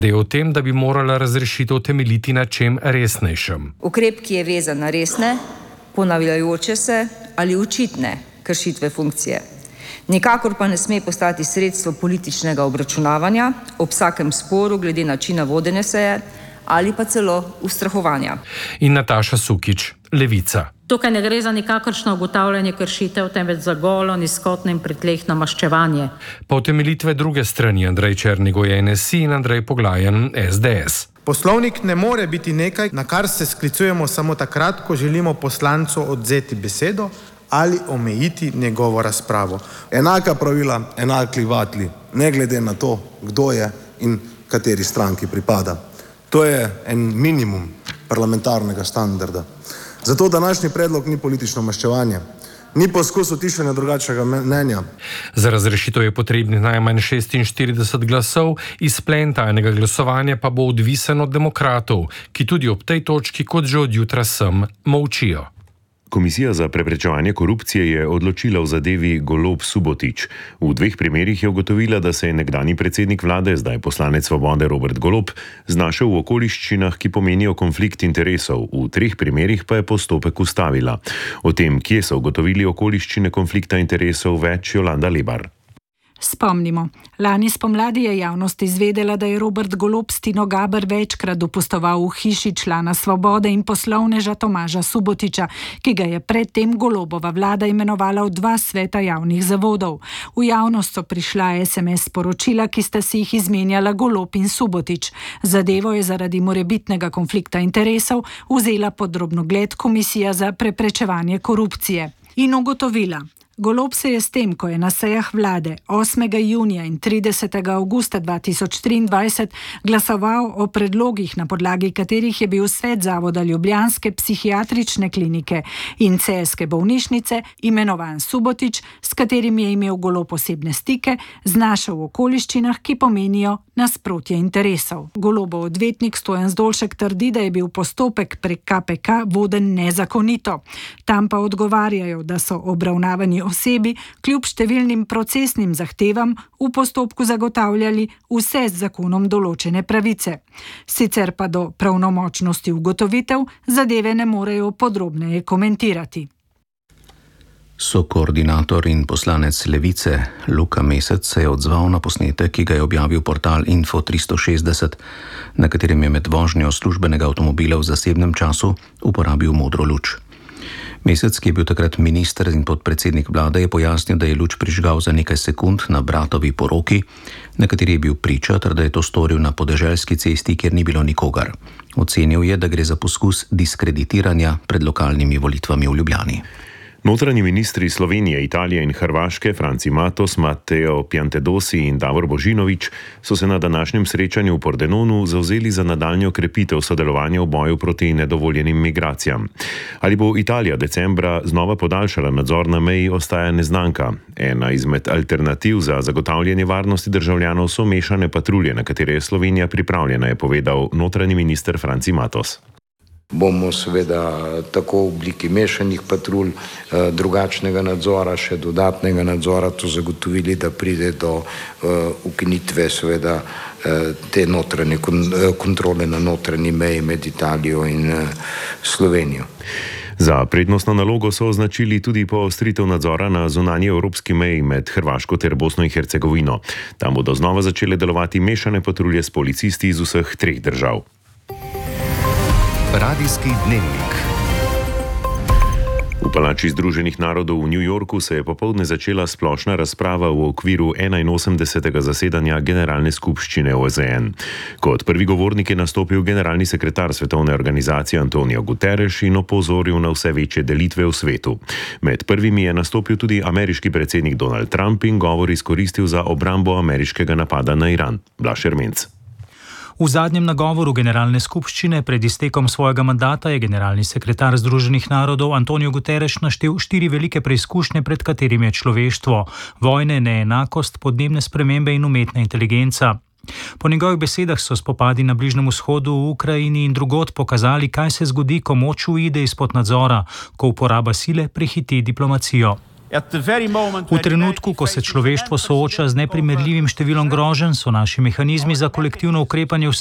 da je o tem, da bi morala razrešitev temeljiti na čem resnejšem. Ukrep, ki je vezan na resne, ponavljajoče se ali očitne kršitve funkcije. Nikakor pa ne sme postati sredstvo političnega obračunavanja ob vsakem sporu glede načina vodenja seje ali pa celo ustrahovanja. In Nataša Sukič, Levica. Tukaj ne gre za nikakršno ugotavljanje kršitev, temveč za golo, nizkotno in pritlehno maščevanje. Pa utemeljitve druge strani, Andrej Černigoj NSI in Andrej Poglajen SDS. Poslovnik ne more biti nekaj, na kar se sklicujemo samo takrat, ko želimo poslancu odvzeti besedo ali omejiti njegovo razpravo. Enaka pravila, enaki vatli, ne glede na to, kdo je in kateri stranki pripada. To je en minimum parlamentarnega standarda. Zato današnji predlog ni politično maščevanje, ni poskus utišanja drugačnega mnenja. Za razrešitev je potrebnih najmanj 46 glasov, izplen tajnega glasovanja pa bo odvisen od demokratov, ki tudi ob tej točki, kot že od jutra sem, molčijo. Komisija za preprečevanje korupcije je odločila v zadevi Golob-Subotič. V 2 primerih je ugotovila, da se je nekdanji predsednik vlade, zdaj poslanec Svobode Robert Golob, znašel v okoliščinah, ki pomenijo konflikt interesov. V 3 primerih pa je postopek ustavila. O tem, kje so ugotovili okoliščine konflikta interesov, več Jolanda Lebar. Spomnimo, lani spomladi je javnost izvedela, da je Robert Golob s Tino Gaber večkrat dopustoval v hiši člana Svobode in poslovneža Tomaža Subotiča, ki ga je predtem Golobova vlada imenovala v 2 sveta javnih zavodov. V javnost so prišla SMS sporočila, ki sta si jih izmenjala Golob in Subotič. Zadevo je zaradi morebitnega konflikta interesov vzela pod drobnogled Komisija za preprečevanje korupcije in ugotovila. Golob se je s tem, ko je na sejah vlade 8. junija in 30. avgusta 2023 glasoval o predlogih, na podlagi katerih je bil svet Zavoda Ljubljanske psihiatrične klinike in celjske bolnišnice imenovan Subotič, s katerim je imel Golob osebne stike, znašel v okoliščinah, ki pomenijo nasprotje interesov. Golobov odvetnik Stojan Zdolšek trdi, da je bil postopek prek KPK voden nezakonito. Tam pa odgovarjajo, da so obravnavani osebi kljub številnim procesnim zahtevam v postopku zagotavljali vse z zakonom določene pravice. Sicer pa do pravnomočnosti ugotovitev zadeve ne morejo podrobneje komentirati. Sokoordinator in poslanec Levice Luka Mesec se je odzval na posnetek, ki ga je objavil portal Info 360, na katerem je med vožnjo službenega avtomobila v zasebnem času uporabil modro luč. Mesec, ki je bil takrat minister in podpredsednik vlade, je pojasnil, da je luč prižgal za nekaj sekund na bratovi poroki, na kateri je bil priča, ter da je to storil na podeželski cesti, kjer ni bilo nikogar. Ocenil je, da gre za poskus diskreditiranja pred lokalnimi volitvami v Ljubljani. Notranji ministri Slovenije, Italije in Hrvaške, Franci Matos, Matteo Piantedosi in Davor Božinović, so se na današnjem srečanju v Pordenonu zavzeli za nadaljnjo krepitev sodelovanja v boju proti nedovoljenim migracijam. Ali bo Italija decembra znova podaljšala nadzor na meji, ostaja neznanka. Ena izmed alternativ za zagotavljanje varnosti državljanov so mešane patrulje, na katere je Slovenija pripravljena, je povedal notranji minister Franci Matos. Bomo seveda tako v obliki mešanih patrulj, drugačnega nadzora, še dodatnega nadzora to zagotovili, da pride do ukinitve seveda te notranje kontrole na notranji meji med Italijo in Slovenijo. Za prednostno nalogo so označili tudi poostritev nadzora na zunanji evropski meji med Hrvaško ter Bosno in Hercegovino. Tam bodo znova začele delovati mešane patrulje s policisti iz vseh 3 držav. Radijski dnevnik. V palači Združenih narodov v New Yorku se je popoldne začela splošna razprava v okviru 81. zasedanja Generalne skupščine OZN. Kot prvi govornik je nastopil generalni sekretar Svetovne organizacije Antonio Guterres in opozoril na vse večje delitve v svetu. Med prvimi je nastopil tudi ameriški predsednik Donald Trump in govor izkoristil za obrambo ameriškega napada na Iran. Blaž Ermenc. V zadnjem nagovoru Generalne skupščine pred iztekom svojega mandata je generalni sekretar Združenih narodov Antonio Guterres naštel 4 velike preizkušnje, pred katerimi je človeštvo: vojne, neenakost, podnebne spremembe in umetna inteligenca. Po njegovih besedah so spopadi na Bližnjem vzhodu, v Ukrajini in drugod pokazali, kaj se zgodi, ko moč uide izpod nadzora, ko uporaba sile prehiti diplomacijo. V trenutku, ko se človeštvo sooča z neprimerljivim številom groženj, so naši mehanizmi za kolektivno ukrepanje